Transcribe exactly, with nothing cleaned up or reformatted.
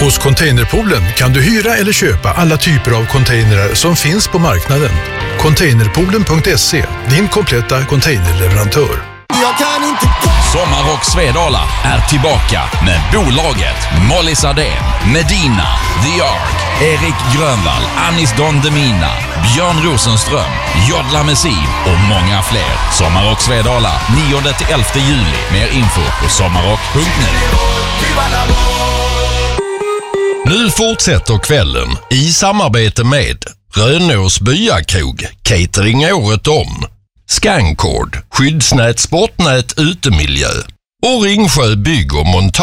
Hos Containerpoolen kan du hyra eller köpa alla typer av containrar som finns på marknaden. Containerpoolen punkt se, din kompletta containerleverantör. Jag kan inte... Sommarrock Svedala är tillbaka med bolaget Molly Sardén, Medina, The Ark, Erik Grönvall, Anis Don Demina, Björn Rosenström, Jodla Messi och många fler. Sommarrock Svedala nionde till elfte juli. Mer info på sommarrock punkt nu. Nu fortsätter kvällen i samarbete med Rönås Byakrog, catering året om, Scancord, skyddsnät, sportnät, utemiljö och Ringsjö bygg och montage.